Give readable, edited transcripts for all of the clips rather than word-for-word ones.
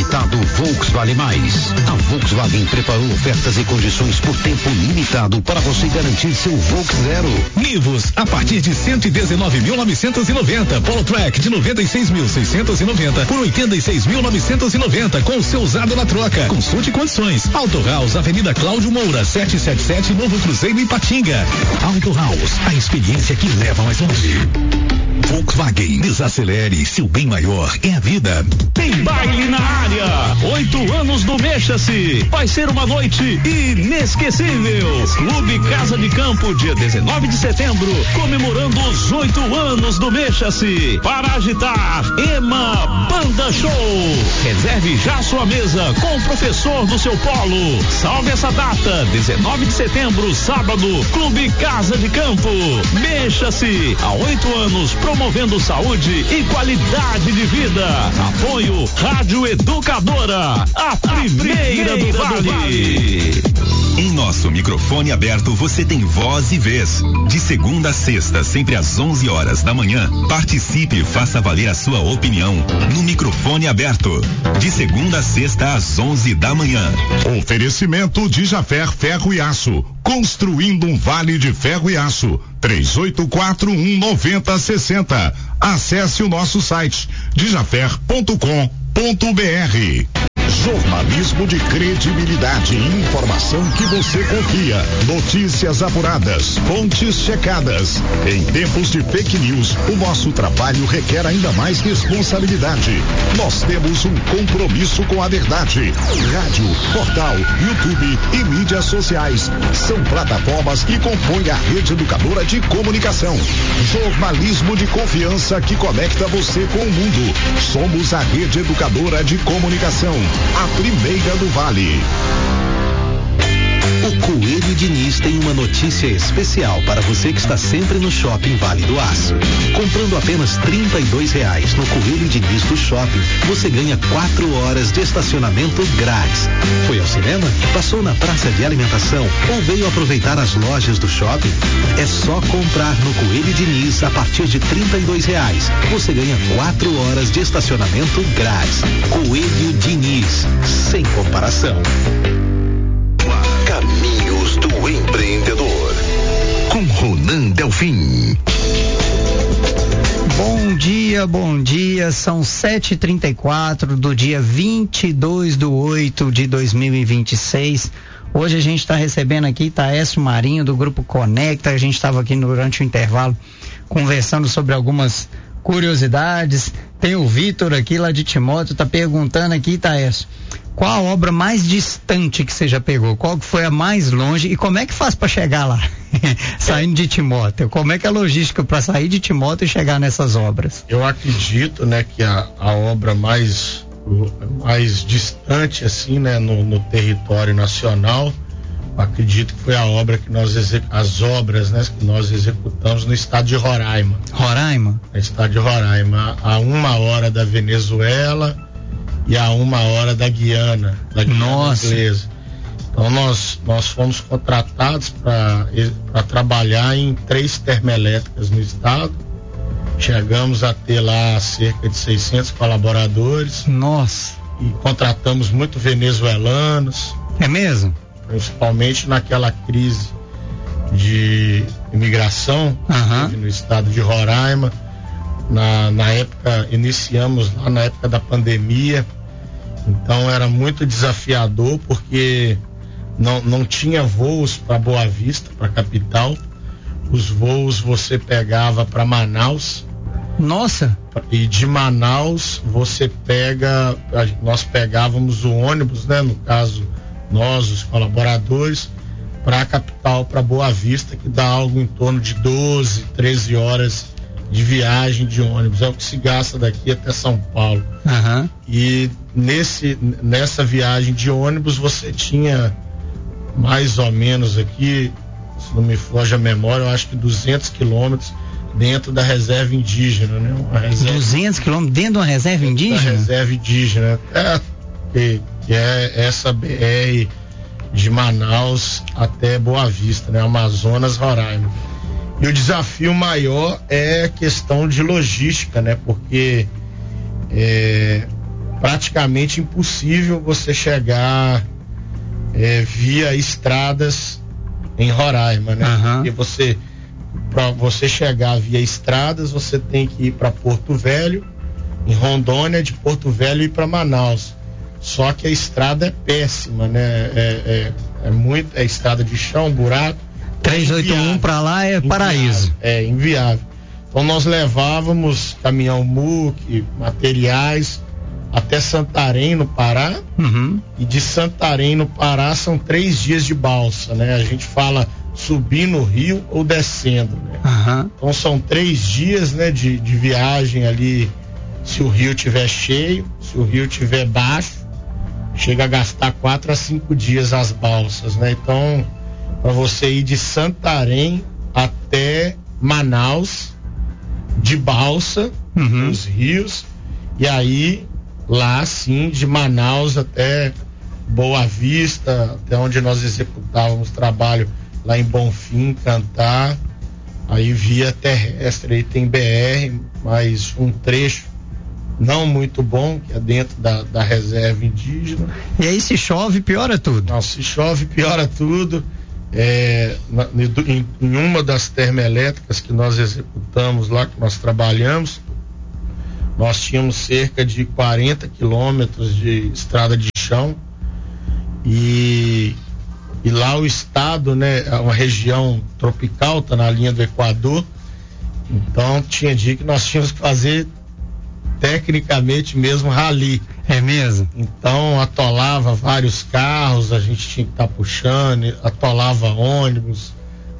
limitado Volkswagen Mais. A Volkswagen preparou ofertas e condições por tempo limitado para você garantir seu Volks Zero. Nivus, a partir de 119.990. Polo Track de 96.690 por 86.990 com o seu usado na troca. Consulte condições. Auto House, Avenida Cláudio Moura, 777, Novo Cruzeiro, Ipatinga. Auto House, a experiência que leva mais longe. Volkswagen, desacelere, seu bem maior é a vida. Tem baile na área, 8 anos do Mexa-se, vai ser uma noite inesquecível. Clube Casa de Campo, dia 19 de setembro, comemorando os 8 anos do Mexa-se. Para agitar, Ema Banda Show. Reserve já sua mesa com o professor do seu polo. Salve essa data, 19 de setembro, sábado, Clube Casa de Campo. Mexa-se, há 8 anos, promovendo saúde e qualidade de vida. Apoio Rádio Educadora, a primeira do Vale. Em nosso microfone aberto você tem voz e vez. De segunda a sexta, sempre às 11 horas da manhã, participe e faça valer a sua opinião no microfone aberto. De segunda a sexta às 11 da manhã. Oferecimento de Jafer Ferro e Aço. Construindo um vale de ferro e aço. 3841-9060. Acesse o nosso site dijafer.com.br. Jornalismo de credibilidade e informação que você confia. Notícias apuradas, fontes checadas. Em tempos de fake news, o nosso trabalho requer ainda mais responsabilidade. Nós temos um compromisso com a verdade. Rádio, portal, YouTube e mídias sociais são plataformas que compõem a rede educadora de comunicação. Jornalismo de confiança que conecta você com o mundo. Somos a rede educadora de comunicação. A primeira do Vale. O Coelho Diniz tem uma notícia especial para você que está sempre no Shopping Vale do Aço. Comprando apenas R$32 no Coelho Diniz do Shopping, você ganha 4 horas de estacionamento grátis. Foi ao cinema? Passou na praça de alimentação ou veio aproveitar as lojas do shopping? É só comprar no Coelho Diniz a partir de R$32. Você ganha 4 horas de estacionamento grátis. Coelho Diniz, sem comparação. Caminhos do Empreendedor, com Ronan Delfim. Bom dia, são 7h34 do dia 22/8/2026. Hoje a gente está recebendo aqui Taécio Marinho, do Grupo Conecta. A gente estava aqui durante o intervalo conversando sobre algumas curiosidades. Tem o Vitor aqui lá de Timóteo, tá perguntando aqui, Taécio, qual a obra mais distante que você já pegou? Qual que foi a mais longe e como é que faz para chegar lá? Saindo de Timóteo, como é que é a logística para sair de Timóteo e chegar nessas obras? Eu acredito, né, que a obra mais distante, assim, né, no território nacional, acredito que foi a obra que as obras, né, que nós executamos no estado de Roraima. Roraima? No estado de Roraima, a 1 hora da Venezuela e a 1 hora da Guiana inglesa. Então nós fomos contratados para trabalhar em 3 termoelétricas no estado. Chegamos a ter lá cerca de 600 colaboradores. Nossa! E contratamos muito venezuelanos. É mesmo? Principalmente naquela crise de imigração que teve no estado de Roraima. Na época, iniciamos lá na época da pandemia, então era muito desafiador porque não tinha voos para Boa Vista, para a capital. Os voos você pegava para Manaus. Nossa! E de Manaus nós pegávamos o ônibus, né? No caso, nós, os colaboradores, para a capital, para Boa Vista, que dá algo em torno de 12, 13 horas de viagem de ônibus. É o que se gasta daqui até São Paulo. E nessa viagem de ônibus você tinha mais ou menos aqui, se não me foge a memória, eu acho que 200 quilômetros dentro da reserva indígena, né? 200 quilômetros dentro de uma reserva indígena? Da reserva indígena. Que é essa BR de Manaus até Boa Vista, né? Amazonas, Roraima. E o desafio maior é a questão de logística, né? Porque praticamente impossível você chegar via estradas em Roraima, né? Porque para você chegar via estradas, você tem que ir para Porto Velho, em Rondônia, de Porto Velho ir para Manaus. Só que a estrada é péssima, né? É estrada de chão, buraco. 381 para lá é paraíso. É inviável. Então nós levávamos caminhão muque, materiais até Santarém, no Pará. E de Santarém, no Pará, são 3 dias de balsa, né? A gente fala subindo o rio ou descendo, né? Então são 3 dias, né, de viagem ali. Se o rio tiver cheio, se o rio tiver baixo, chega a gastar 4 a 5 dias as balsas, né? Então, para você ir de Santarém até Manaus de balsa, nos rios, e aí lá sim, de Manaus até Boa Vista, até onde nós executávamos trabalho lá em Bonfim, Cantar, aí via terrestre, aí tem BR, mas um trecho não muito bom, que é dentro da reserva indígena. E aí se chove, piora tudo. Não, se chove, piora tudo. Em uma das termoelétricas que nós executamos lá, que nós trabalhamos, nós tínhamos cerca de 40 quilômetros de estrada de chão e lá o estado, né, é uma região tropical, tá na linha do Equador, então tinha dia que nós tínhamos que fazer tecnicamente mesmo rali. É mesmo? Então atolava vários carros, a gente tinha que estar puxando, atolava ônibus,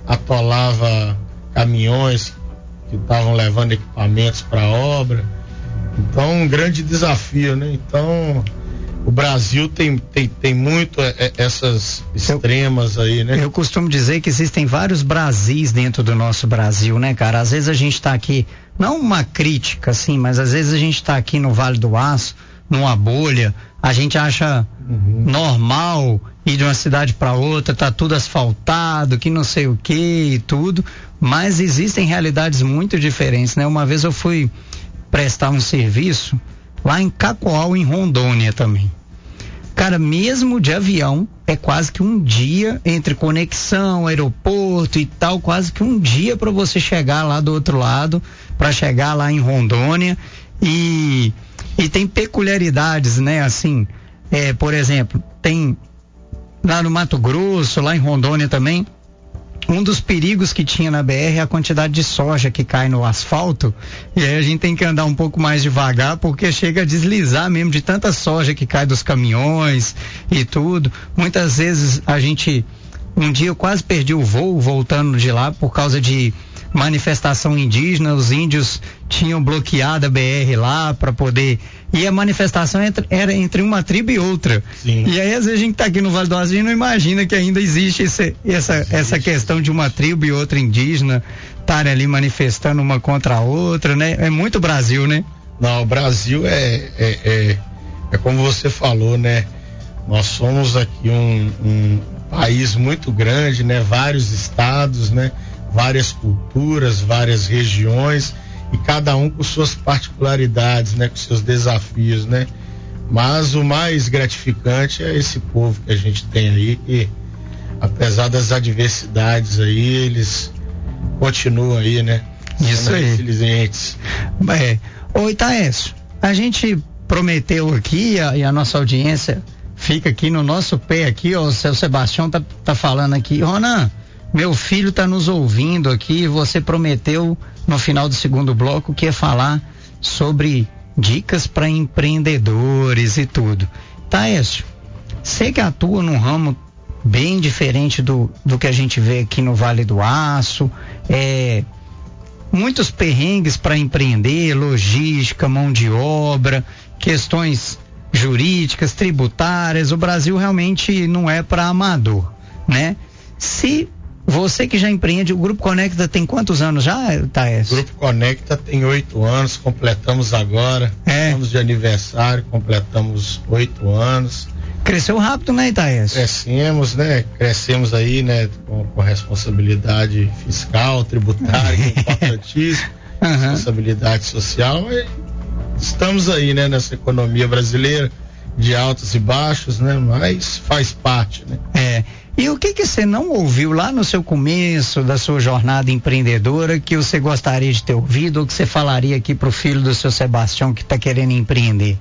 atolava caminhões que estavam levando equipamentos para a obra. Então um grande desafio, né? Então o Brasil tem muito essas extremas aí, né? Eu costumo dizer que existem vários Brasis dentro do nosso Brasil, né, cara? Às vezes a gente tá aqui, não uma crítica, assim, mas às vezes a gente tá aqui no Vale do Aço, numa bolha, a gente acha normal ir de uma cidade para outra, tá tudo asfaltado, que não sei o que e tudo, mas existem realidades muito diferentes, né? Uma vez eu fui prestar um serviço lá em Cacoal, em Rondônia também. Cara, mesmo de avião, é quase que um dia entre conexão, aeroporto e tal, quase que um dia para você chegar lá do outro lado, para chegar lá em Rondônia. E tem peculiaridades, né? Assim, por exemplo, tem lá no Mato Grosso, lá em Rondônia também, um dos perigos que tinha na BR é a quantidade de soja que cai no asfalto, e aí a gente tem que andar um pouco mais devagar, porque chega a deslizar mesmo de tanta soja que cai dos caminhões e tudo. Muitas vezes um dia eu quase perdi o voo voltando de lá por causa de manifestação indígena. Os índios tinham bloqueado a BR lá para poder, e a manifestação era entre uma tribo e outra. Sim. E aí às vezes a gente tá aqui no Vale do Aço e não imagina que ainda existe essa questão de uma tribo e outra indígena estarem ali manifestando uma contra a outra, né? É muito Brasil, né? Não, o Brasil é como você falou, né? Nós somos aqui um país muito grande, né? Vários estados, né? Várias culturas, várias regiões, e cada um com suas particularidades, né? Com seus desafios, né? Mas o mais gratificante é esse povo que a gente tem aí, que apesar das adversidades aí, eles continuam aí, né? Isso aí. Resilientes. Ô Itaécio, a gente prometeu aqui, e a nossa audiência fica aqui no nosso pé aqui, ó, o seu Sebastião tá falando aqui, Ronan, meu filho tá nos ouvindo aqui, você prometeu no final do segundo bloco que ia falar sobre dicas para empreendedores e tudo. Taécio, você que atua num ramo bem diferente do que a gente vê aqui no Vale do Aço, muitos perrengues para empreender, logística, mão de obra, questões jurídicas, tributárias. O Brasil realmente não é para amador, né? Se você que já empreende, o Grupo Conecta tem quantos anos já, Taécio? O Grupo Conecta tem 8 anos, completamos agora, anos de aniversário, completamos 8 anos. Cresceu rápido, né, Taécio? Crescemos aí, né, com responsabilidade fiscal, tributária, que é importantíssimo, responsabilidade social, estamos aí, né, nessa economia brasileira de altos e baixos, né, mas faz parte, né. E o que você não ouviu lá no seu começo da sua jornada empreendedora que você gostaria de ter ouvido ou que você falaria aqui pro filho do seu Sebastião que está querendo empreender?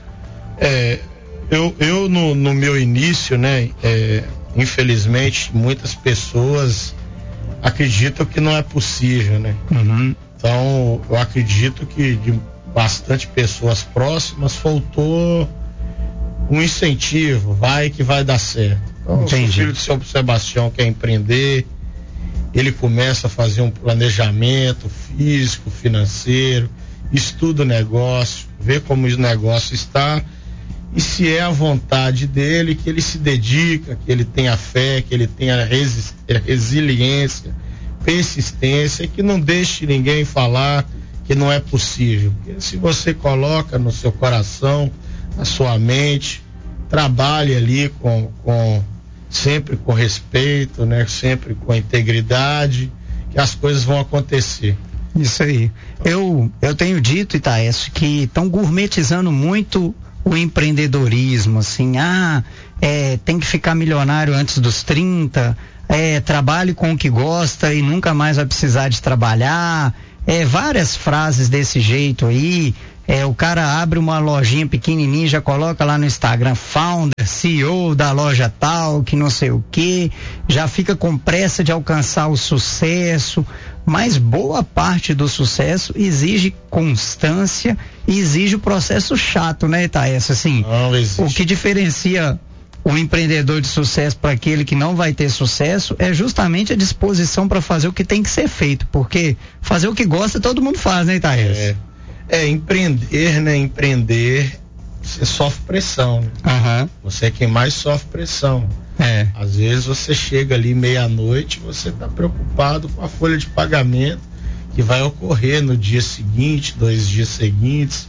Eu no meu início, né, infelizmente muitas pessoas acreditam que não é possível, né. Então eu acredito que de bastante pessoas próximas faltou um incentivo, vai que vai dar certo. Então, o filho do seu Sebastião quer empreender, ele começa a fazer um planejamento físico, financeiro, estuda o negócio, vê como o negócio está, e se é a vontade dele, que ele se dedica, que ele tenha fé, que ele tenha resiliência, persistência, e que não deixe ninguém falar que não é possível. Porque se você coloca no seu coração, na sua mente, trabalhe ali sempre com respeito, né? Sempre com integridade, que as coisas vão acontecer. Isso aí. Eu tenho dito, Itaécio, que estão gourmetizando muito o empreendedorismo, assim, tem que ficar milionário antes dos 30, trabalhe com o que gosta e nunca mais vai precisar de trabalhar, várias frases desse jeito aí. O cara abre uma lojinha pequenininha, já coloca lá no Instagram, founder, CEO da loja tal, que não sei o que, já fica com pressa de alcançar o sucesso, mas boa parte do sucesso exige constância e exige o processo chato, né, Itaécio? Assim, o que diferencia o empreendedor de sucesso para aquele que não vai ter sucesso é justamente a disposição para fazer o que tem que ser feito, porque fazer o que gosta todo mundo faz, né, Itaécio? Empreender, né? Empreender, você sofre pressão, né? Você é quem mais sofre pressão. Às vezes você chega ali meia-noite, você está preocupado com a folha de pagamento que vai ocorrer no dia seguinte, 2 dias seguintes.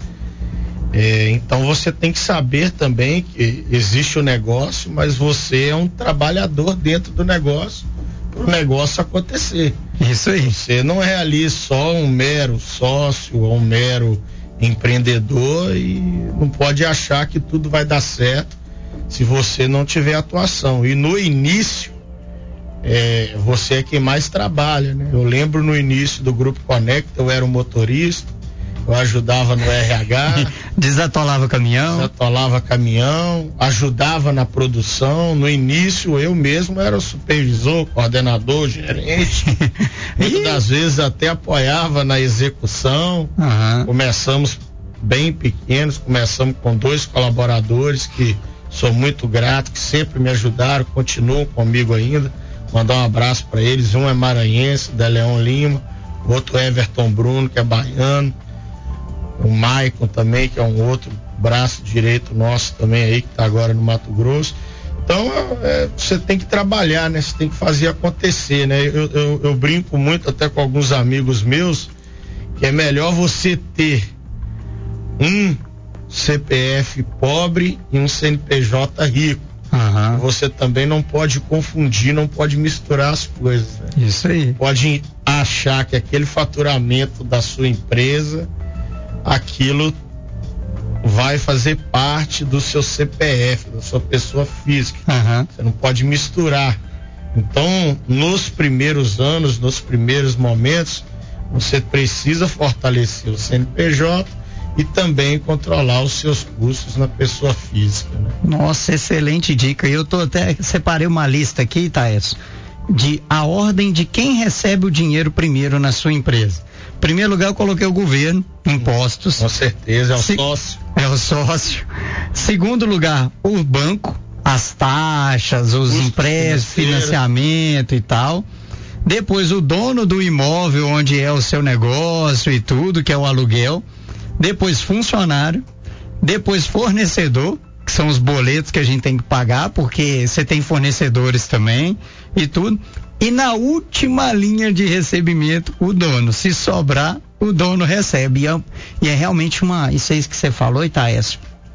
Então você tem que saber também que existe o negócio, mas você é um trabalhador dentro do negócio para o negócio acontecer. Isso aí. Você não é ali só um mero sócio ou um mero empreendedor e não pode achar que tudo vai dar certo se você não tiver atuação. E no início, você é quem mais trabalha, né? Eu lembro no início do Grupo Conecta, eu era um motorista, eu ajudava no RH. Desatolava caminhão, ajudava na produção. No início eu mesmo era o supervisor, coordenador, gerente. Muitas das vezes até apoiava na execução. Começamos bem pequenos, começamos com 2 colaboradores que sou muito grato, que sempre me ajudaram, continuam comigo ainda. Mandar um abraço para eles. Um é maranhense, da Leão Lima, o outro é Everton Bruno, que é baiano. O Maicon também, que é um outro braço direito nosso também aí, que está agora no Mato Grosso. Então, você tem que trabalhar, né? Você tem que fazer acontecer, né? Eu brinco muito até com alguns amigos meus, que é melhor você ter um CPF pobre e um CNPJ rico. Você também não pode confundir, não pode misturar as coisas, né? Isso aí. Pode achar que aquele faturamento da sua empresa, aquilo vai fazer parte do seu CPF, da sua pessoa física. Você não pode misturar. Então, nos primeiros anos, nos primeiros momentos, você precisa fortalecer o CNPJ e também controlar os seus custos na pessoa física, né? Nossa, excelente dica. Eu separei uma lista aqui, Itaécio, de a ordem de quem recebe o dinheiro primeiro na sua empresa. Em primeiro lugar, eu coloquei o governo, impostos. Com certeza, é o sócio. É o sócio. Segundo lugar, o banco, as taxas, os empréstimos, financiamento e tal. Depois, o dono do imóvel, onde é o seu negócio e tudo, que é o aluguel. Depois, funcionário. Depois, fornecedor, que são os boletos que a gente tem que pagar, porque você tem fornecedores também e tudo. E na última linha de recebimento, o dono. Se sobrar, o dono recebe. E é realmente isso aí que você falou, Itaécio.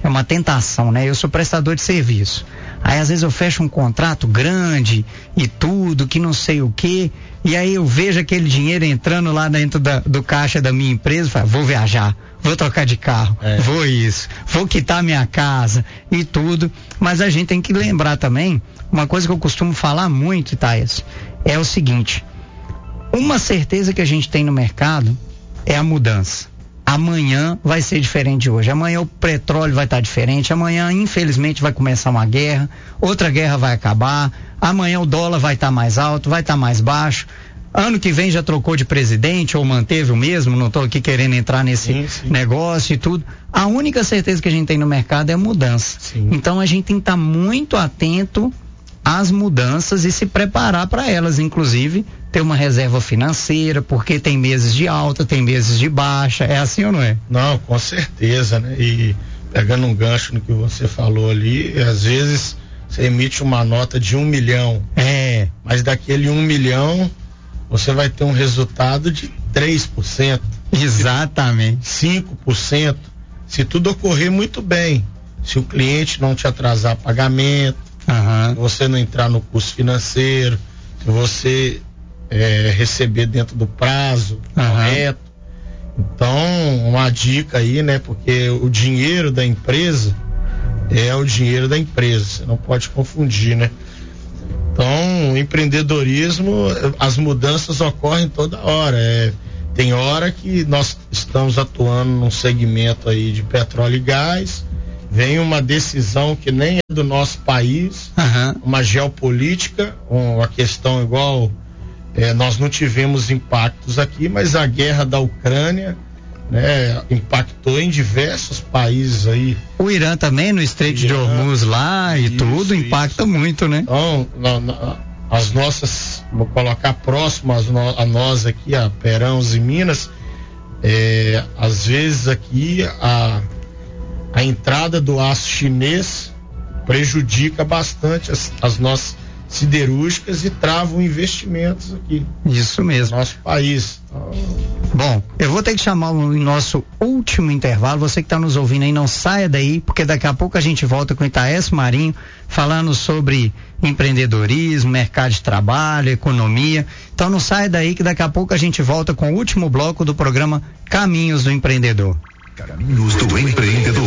é uma tentação, né? Eu sou prestador de serviço. Aí às vezes eu fecho um contrato grande e tudo, que não sei o quê, e aí eu vejo aquele dinheiro entrando lá dentro do caixa da minha empresa, falo, vou viajar, vou trocar de carro, vou isso, vou quitar minha casa e tudo. Mas a gente tem que lembrar também, uma coisa que eu costumo falar muito, Thaís, é o seguinte: uma certeza que a gente tem no mercado é a mudança. Amanhã vai ser diferente de hoje. Amanhã o petróleo vai estar diferente. Amanhã, infelizmente, vai começar uma guerra. Outra guerra vai acabar. Amanhã o dólar vai estar mais alto, vai estar mais baixo. Ano que vem já trocou de presidente ou manteve o mesmo. Não estou aqui querendo entrar nesse negócio e tudo. A única certeza que a gente tem no mercado é a mudança. Então a gente tem que estar muito atento às mudanças e se preparar para elas, inclusive ter uma reserva financeira, porque tem meses de alta, tem meses de baixa, é assim ou não é? Não, com certeza, né? E pegando um gancho no que você falou ali, às vezes você emite uma nota de 1 milhão, mas daquele 1 milhão você vai ter um resultado de 3%. Exatamente. 5%, se tudo ocorrer muito bem, se o cliente não te atrasar pagamento, se você não entrar no custo financeiro, se você receber dentro do prazo correto. Então, uma dica aí, né? Porque o dinheiro da empresa é o dinheiro da empresa, você não pode confundir, né? Então, o empreendedorismo, as mudanças ocorrem toda hora. Tem hora que nós estamos atuando num segmento aí de petróleo e gás, vem uma decisão que nem é do nosso país, uma geopolítica, uma questão igual, nós não tivemos impactos aqui, mas a guerra da Ucrânia, né, impactou em diversos países aí. O Irã também, no Estreito de Hormuz lá e tudo, impacta muito, né? Então, as nossas, vou colocar próximas a nós aqui, a Perãos e Minas, às vezes aqui a entrada do aço chinês prejudica bastante as nossas siderúrgicas e travam investimentos aqui. Isso mesmo. No nosso país. Bom, eu vou ter que chamar o nosso último intervalo. Você que está nos ouvindo aí, não saia daí, porque daqui a pouco a gente volta com o Itaécio Marinho, falando sobre empreendedorismo, mercado de trabalho, economia. Então não saia daí, que daqui a pouco a gente volta com o último bloco do programa Caminhos do Empreendedor. Caminhos do Empreendedor.